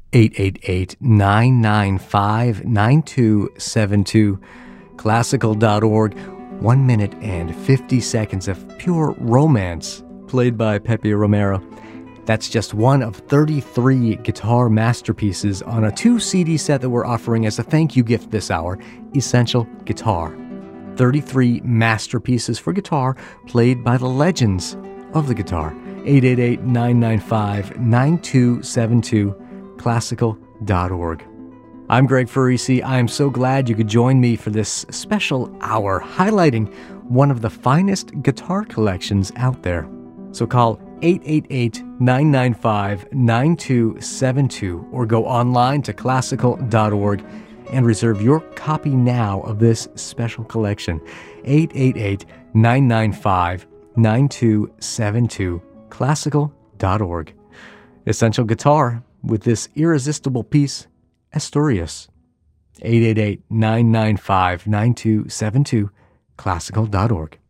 888-995-9272, classical.org. 1 minute and 50 seconds of pure romance, played by Pepe Romero. That's just one of 33 guitar masterpieces on a 2-CD set that we're offering as a thank you gift this hour, Essential Guitar. 33 masterpieces for guitar played by the legends of the guitar. 888-995-9272, classical.org. I'm Greg Farisi. I'm so glad you could join me for this special hour highlighting one of the finest guitar collections out there. So call 888-995-9272 or go online to classical.org and reserve your copy now of this special collection. 888-995-9272, classical.org. Essential Guitar with this irresistible piece, Asturias. 888-995-9272, classical.org.